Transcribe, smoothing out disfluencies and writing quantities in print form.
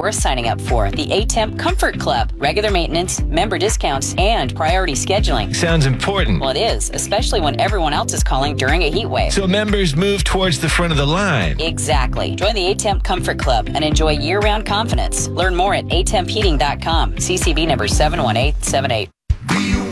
worth signing up for. The A-Temp Comfort Club. Regular maintenance, member discounts, and priority scheduling. Sounds important. Well, it is, especially when everyone else is calling during a heat wave. So members move towards the front of the line. Exactly. Join the A-Temp Comfort Club and enjoy year-round confidence. Learn more at atempheating.com. CCB number 71878.